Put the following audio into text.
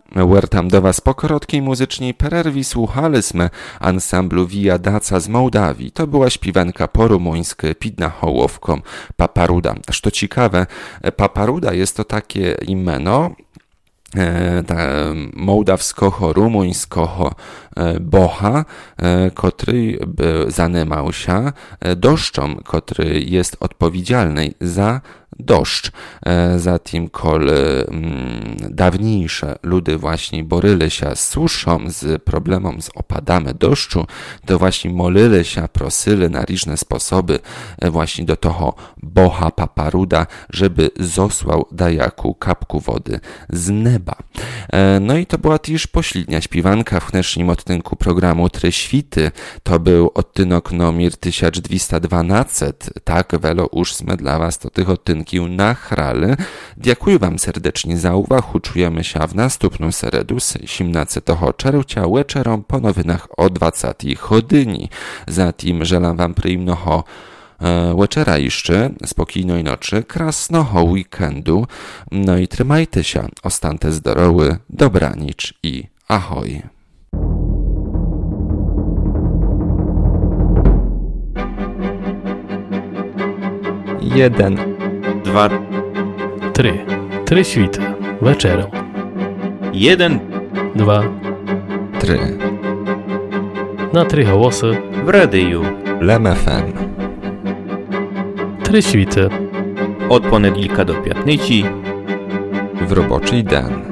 Wertam do Was po krótkiej muzycznej pererwie słuchaliśmy ansamblu Via Daca z Mołdawii. To była śpiewanka po rumuńsku pід nahołowką Paparuda. Co ciekawe, Paparuda jest to takie imieno mołdawskiego, rumuńskiego boha, który zanimał się deszczem, który jest odpowiedzialny za deszcz. Zatem, kiedy dawniejsze ludy właśnie boryli się z suszą, z problemem z opadami deszczu, to właśnie molili się, prosili na różne sposoby właśnie do toho boha Paparuda, żeby zosłał dajaku kapku wody z nieba. No i to była też pośrednia śpiewanka w dnešním odtynku programu Trzy świty. To był odtynok numer 1212. Tak wiele już sme dla Was do tych odtynków nachrali. Dziękuję Wam serdecznie za uwagę. Czujemy się w następną seredu z 17 czerwca wieczorem po nowinach o 20 godzinie. Zatem żelam Wam przyjemnego wieczora jeszcze, spokojnej nocy, krasnego weekendu. No i trzymajcie się, ostańcie zdrowi, dobranic i ahoj. Jeden, dwa, Trzy świty, wieczorem. 1, 2, 3. na 3 głosy. w radiu. Lem FM. 3 świty. Od poniedziałku do piątnicy. W roboczy den.